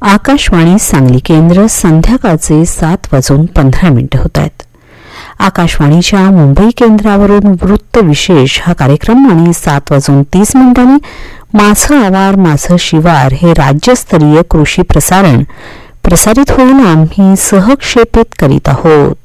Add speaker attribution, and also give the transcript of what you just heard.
Speaker 1: आकाशवाणी सांगली केंद्र संध्याकाळचे 7:15 होत आहेत. आकाशवाणीच्या मुंबई केंद्रावरून वृत्त विशेष हा कार्यक्रम आणि 7:30 माझं आवार माझं शिवार हे राज्यस्तरीय कृषी प्रसारण प्रसारित होऊन आम्ही सहक्षेपित करीत आहोत.